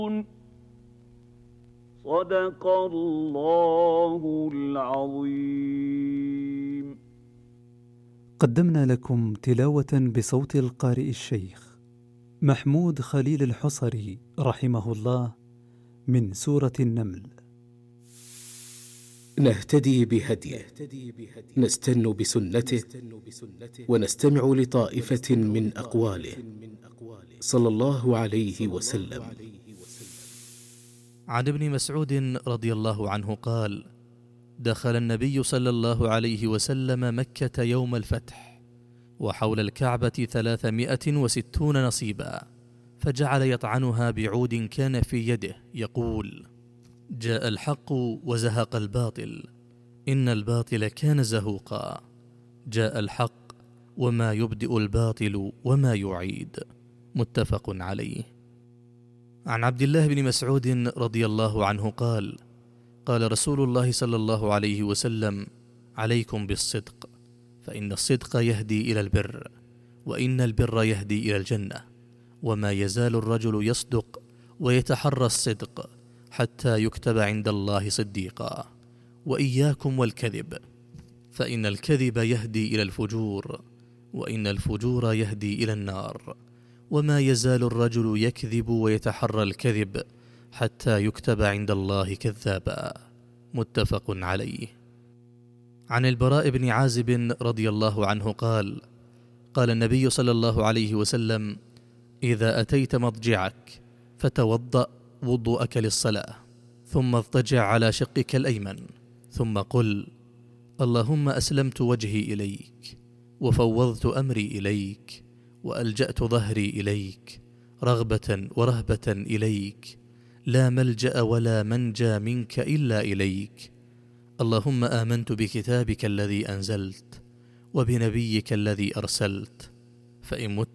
صدق الله العظيم. قدمنا لكم تلاوة بصوت القارئ الشيخ محمود خليل الحصري رحمه الله من سورة النمل. نهتدي بهديه، نستن بسنته، ونستمع لطائفة من أقواله صلى الله عليه وسلم. عن ابن مسعود رضي الله عنه قال: دخل النبي صلى الله عليه وسلم مكة يوم الفتح، وحول الكعبة 360 نصيبا، فجعل يطعنها بعود كان في يده يقول: جاء الحق وزهق الباطل، إن الباطل كان زهوقا، جاء الحق وما يبدئ الباطل وما يعيد. متفق عليه. عن عبد الله بن مسعود رضي الله عنه قال: قال رسول الله صلى الله عليه وسلم: عليكم بالصدق، فإن الصدق يهدي إلى البر، وإن البر يهدي إلى الجنة، وما يزال الرجل يصدق ويتحرى الصدق حتى يكتب عند الله صديقا. وإياكم والكذب، فإن الكذب يهدي إلى الفجور، وإن الفجور يهدي إلى النار، وما يزال الرجل يكذب ويتحرى الكذب حتى يكتب عند الله كذابا. متفق عليه. عن البراء بن عازب رضي الله عنه قال: قال النبي صلى الله عليه وسلم: إذا أتيت مضجعك فتوضأ وضوءك للصلاة، ثم اضطجع على شقك الأيمن، ثم قل: اللهم أسلمت وجهي إليك، وفوضت أمري إليك، وألجأت ظهري إليك، رغبة ورهبة إليك، لا ملجأ ولا منجى منك إلا إليك. اللهم آمنت بكتابك الذي أنزلت، وبنبيك الذي أرسلت. فإن مت